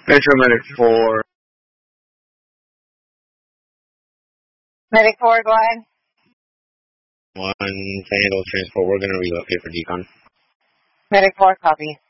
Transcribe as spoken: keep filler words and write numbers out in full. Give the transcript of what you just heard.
Metro Medic four. Medic four, go ahead. One to handle transport. We're going to relocate for decon. Medic four, copy.